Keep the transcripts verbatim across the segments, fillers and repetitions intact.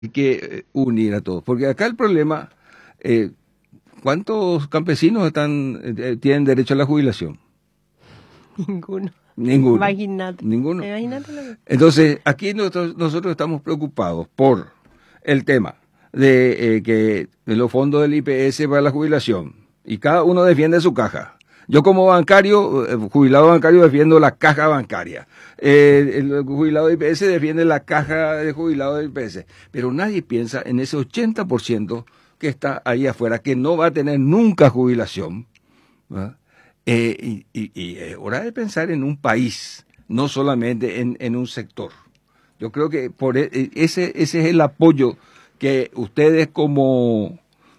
Hay que eh, unir a todos, porque acá el problema, eh, ¿cuántos campesinos están eh, tienen derecho a la jubilación? Ninguno. Ninguno. Imagínate. Ninguno. Imagínate lo que... Entonces, aquí nosotros, nosotros estamos preocupados por el tema de eh, que de los fondos del I P S para la jubilación, y cada uno defiende su caja. Yo como bancario, eh, jubilado bancario, defiendo la caja bancaria. Eh, el jubilado de I P S defiende la caja de jubilado del I P S. Pero nadie piensa en ese ochenta por ciento que está ahí afuera, que no va a tener nunca jubilación, ¿verdad? Eh, y, y, y es hora de pensar en un país, no solamente en, en un sector. Yo creo que por ese, ese es el apoyo que ustedes como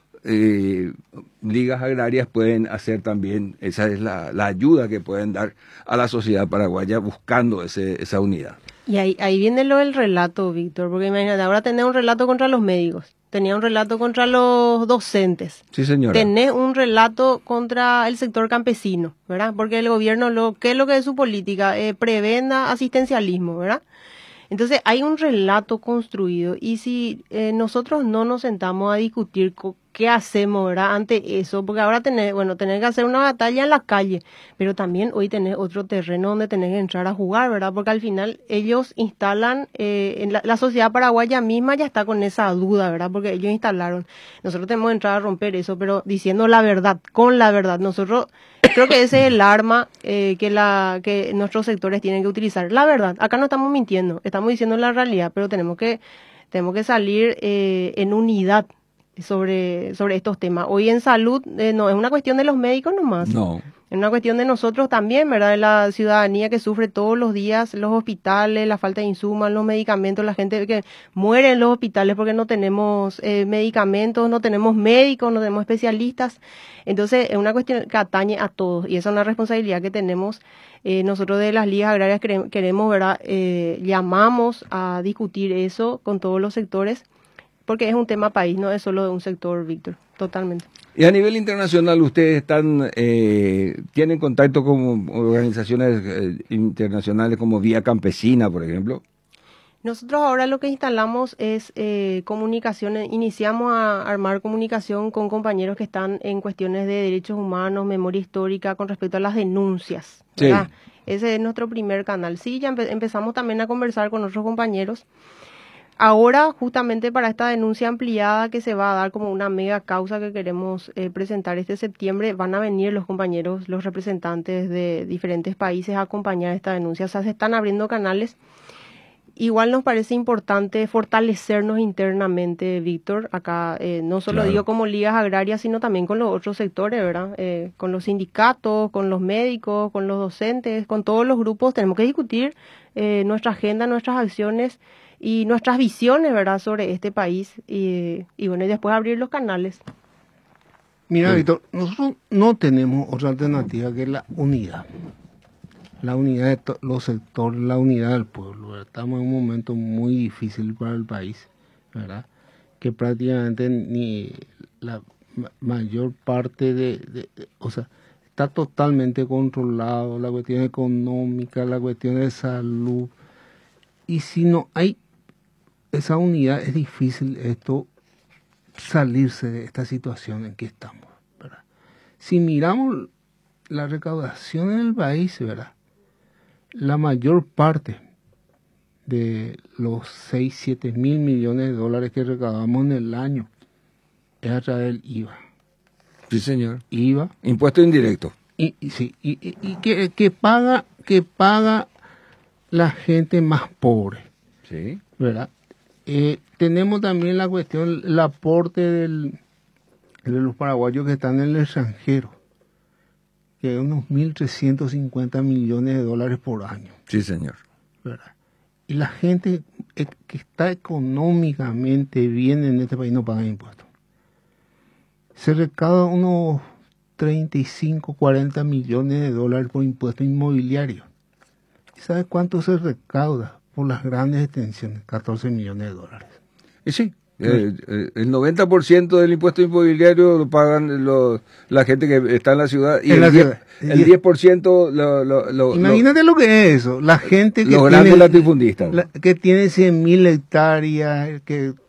eh, ligas agrarias pueden hacer también. Esa es la, la ayuda que pueden dar a la sociedad paraguaya buscando ese, esa unidad. Y ahí, ahí viene lo del relato, Víctor, porque imagínate, ahora tenés un relato contra los médicos, tenía un relato contra los docentes. Sí, señora. Tenés un relato contra el sector campesino, ¿verdad? Porque el gobierno, lo ¿qué es lo que es su política? Eh, prebenda asistencialismo, ¿verdad? Entonces hay un relato construido, y si eh, nosotros no nos sentamos a discutir co- qué hacemos, ¿verdad?, ante eso, porque ahora tenés, bueno, tenés que hacer una batalla en la calle, pero también hoy tenés otro terreno donde tenés que entrar a jugar, ¿verdad?, porque al final ellos instalan, eh, en la, la sociedad paraguaya misma ya está con esa duda, ¿verdad?, porque ellos instalaron. Nosotros tenemos que entrar a romper eso, pero diciendo la verdad, con la verdad. Nosotros creo que ese es el arma eh, que la que nuestros sectores tienen que utilizar. La verdad, acá no estamos mintiendo, estamos diciendo la realidad, pero tenemos que tenemos que salir eh, en unidad sobre sobre estos temas. Hoy en salud eh, no es una cuestión de los médicos nomás. No. Es una cuestión de nosotros también, ¿verdad? De la ciudadanía que sufre todos los días, los hospitales, la falta de insumos, los medicamentos, la gente que muere en los hospitales porque no tenemos eh, medicamentos, no tenemos médicos, no tenemos especialistas. Entonces, es una cuestión que atañe a todos, y esa es una responsabilidad que tenemos. Eh, nosotros de las ligas agrarias queremos, queremos ¿verdad? Eh, llamamos a discutir eso con todos los sectores, porque es un tema país, no es solo de un sector, Víctor, totalmente. Y a nivel internacional, ustedes están eh, tienen contacto con organizaciones eh, internacionales como Vía Campesina, por ejemplo. Nosotros ahora lo que instalamos es eh, comunicación, iniciamos a armar comunicación con compañeros que están en cuestiones de derechos humanos, memoria histórica, con respecto a las denuncias, ¿verdad? Sí. Ese es nuestro primer canal. Sí, ya empe- empezamos también a conversar con otros compañeros. Ahora, justamente para esta denuncia ampliada que se va a dar como una mega causa que queremos eh, presentar este septiembre, van a venir los compañeros, los representantes de diferentes países a acompañar esta denuncia. O sea, se están abriendo canales. Igual nos parece importante fortalecernos internamente, Víctor. Acá eh, no solo Claro. digo como ligas agrarias, sino también con los otros sectores, ¿verdad? Eh, con los sindicatos, con los médicos, con los docentes, con todos los grupos. Tenemos que discutir eh, nuestra agenda, nuestras acciones y nuestras visiones, ¿verdad?, sobre este país, y, y bueno, y después abrir los canales. Mira, Sí. Víctor, nosotros no tenemos otra alternativa que la unidad. La unidad de to- los sectores, la unidad del pueblo, ¿verdad? Estamos en un momento muy difícil para el país, ¿verdad? Que prácticamente ni la ma- mayor parte de, de- de- o sea, está totalmente controlado, la cuestión económica, la cuestión de salud. Y si no hay esa unidad, es difícil esto salirse de esta situación en que estamos, ¿verdad? Si miramos la recaudación en el país, ¿verdad?, la mayor parte de los seis, siete mil millones de dólares que recaudamos en el año es a través del I V A. Sí, señor. I V A. Impuesto indirecto. Y, y, sí, y, y, y que, que paga que paga la gente más pobre, Sí. ¿verdad? Eh, tenemos también la cuestión, el aporte del, de los paraguayos que están en el extranjero, que es unos mil trescientos cincuenta millones de dólares por año, Sí, señor. ¿verdad? Y la gente eh, que está económicamente bien en este país no paga impuestos. Se recauda unos treinta y cinco, cuarenta millones de dólares por impuesto inmobiliario. ¿Y sabe cuánto se recauda por las grandes extensiones? catorce millones de dólares. Y sí, eh, eh, el noventa por ciento del impuesto inmobiliario lo pagan los, la gente que está en la ciudad, y En el, la diez, ciudad. el diez por ciento lo, lo, lo, Imagínate lo, lo que es eso. La gente que los grandes tiene, latifundistas. la, que tiene cien mil hectáreas, que